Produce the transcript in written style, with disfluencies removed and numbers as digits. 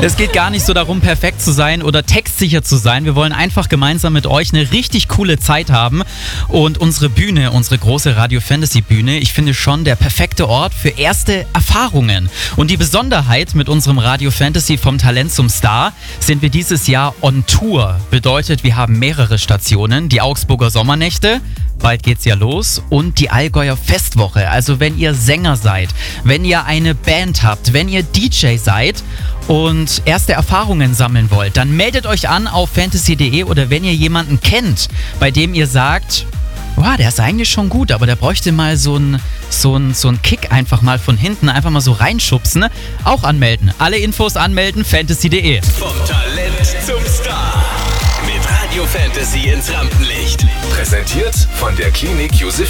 Es geht gar nicht so darum, perfekt zu sein oder textsicher zu sein. Wir wollen einfach gemeinsam mit euch eine richtig coole Zeit haben. Und unsere Bühne, unsere große Radio-Fantasy-Bühne, ich finde schon der perfekte Ort für erste Erfahrungen. Und die Besonderheit mit unserem Radio-Fantasy vom Talent zum Star sind wir dieses Jahr on Tour. Bedeutet, wir haben mehrere Stationen. Die Augsburger Sommernächte, bald geht's ja los, und die Allgäuer Festwoche. Also wenn ihr Sänger seid, wenn ihr eine Band habt, wenn ihr DJ seid und erste Erfahrungen sammeln wollt, dann meldet euch an auf fantasy.de, oder wenn ihr jemanden kennt, bei dem ihr sagt, wow, der ist eigentlich schon gut, aber der bräuchte mal so einen Kick einfach mal von hinten, einfach mal so reinschubsen, auch anmelden. Alle Infos anmelden, fantasy.de. Vom Talent zum Star. Mit Radio Fantasy ins Rampenlicht. Präsentiert von der Klinik Josef